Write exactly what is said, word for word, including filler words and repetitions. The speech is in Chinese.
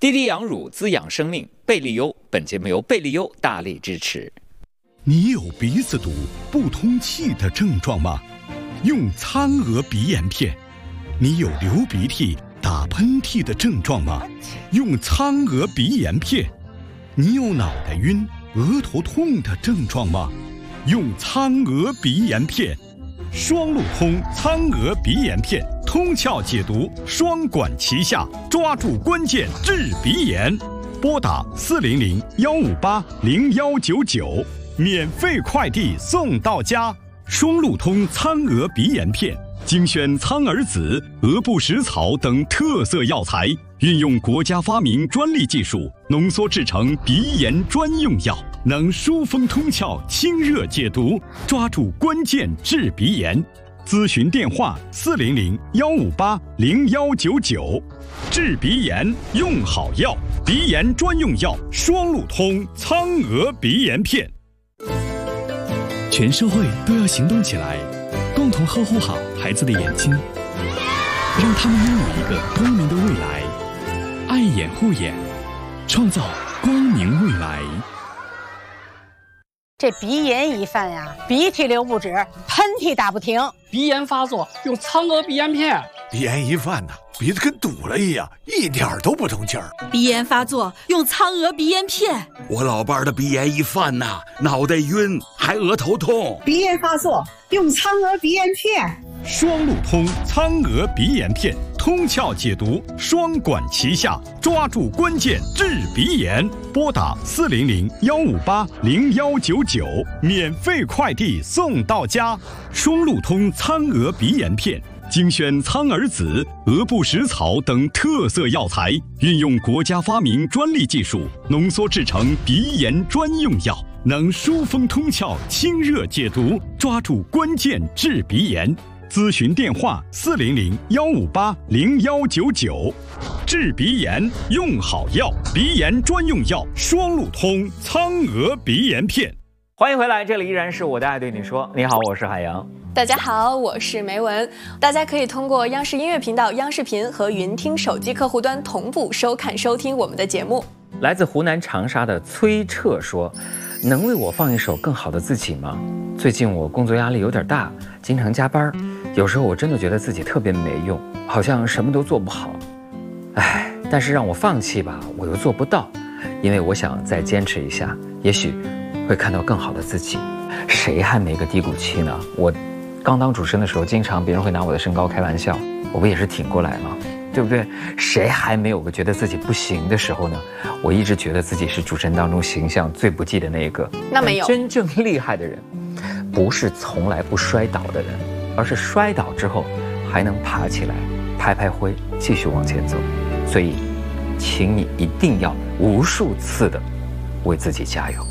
滴滴羊乳滋养生命，贝利优。本节目由贝利优大力支持。 你有鼻子堵、不通气的症状吗？用苍娥鼻炎片。你有流鼻涕、打喷嚏的症状吗？用苍娥鼻炎片。你有脑袋晕、额头痛的症状吗？用苍娥鼻炎片。双路通苍娥鼻炎片，通窍解毒，双管齐下，抓住关键治鼻炎。拨打四零零幺五八零幺九九，免费快递送到家。双路通苍娥鼻炎片，精选苍耳子、鹅不食草等特色药材，运用国家发明专利技术，浓缩制成鼻炎专用药，能疏风通窍、清热解毒，抓住关键治鼻炎。咨询电话：四零零幺五八零幺九九。治鼻炎用好药，鼻炎专用药双路通苍娥鼻炎片。 全社会都要行动起来，共同呵护好孩子的眼睛，让他们拥有一个光明的未来。爱眼护眼，创造光明未来。 这鼻炎一犯呀，鼻涕流不止，喷嚏打不停。 鼻炎发作用苍娥鼻炎片。 鼻炎一犯呐，鼻子跟堵了一样，一点都不通气儿。 鼻炎发作用苍娥鼻炎片。 我老伴儿的鼻炎一犯呐，脑袋晕，还额头痛。 鼻炎发作用苍娥鼻炎片。 双路通苍娥鼻炎片，通窍解毒，双管齐下，抓住关键治鼻炎。拨打四零零幺五八零幺九九，免费快递送到家。双路通苍娥鼻炎片，精选苍耳子、鹅不食草等特色药材，运用国家发明专利技术，浓缩制成鼻炎专用药，能疏风通窍、清热解毒，抓住关键治鼻炎。咨询电话：四零零幺五八零幺九九。治鼻炎用好药，鼻炎专用药双路通苍娥鼻炎片。 欢迎回来，这里依然是我的爱对你说。你好，我是海洋。 大家好，我是梅文。大家可以通过央视音乐频道、央视频和云听手机客户端同步收看收听我们的节目。 来自湖南长沙的崔澈说：能为我放一首更好的自己吗？最近我工作压力有点大，经常加班，有时候我真的觉得自己特别没用，好像什么都做不好。唉，但是让我放弃吧，我又做不到，因为我想再坚持一下，也许会看到更好的自己。谁还没个低谷期呢？我刚当主持人的时候，经常别人会拿我的身高开玩笑，我不也是挺过来吗？对不对？谁还没有个觉得自己不行的时候呢？我一直觉得自己是主持人当中形象最不济的那一个。 那没有， 真正厉害的人，不是从来不摔倒的人，而是摔倒之后还能爬起来，拍拍灰，继续往前走。所以，请你一定要无数次的为自己加油。